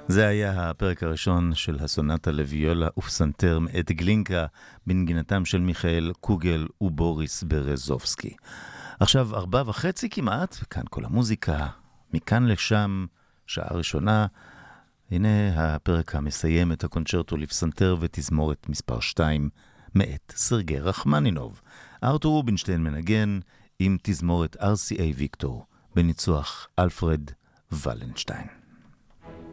זה היה הפרק הראשון של הסונטה לוויולה ופסנתר מאת גלינקה בנגינתם של מיכאל קוגל ובוריס ברזובסקי. עכשיו 4:30 כמעט, וכאן כל המוזיקה, מכאן לשם, שעה ראשונה. הנה הפרק המסיים את הקונצ'רטו לפסנתר ותזמורת מספר 2 מאת סרגי רחמנינוב. ארתור רובינשטיין מנגן עם תזמורת RCA ויקטור בניצוח אלפרד ולנשטיין.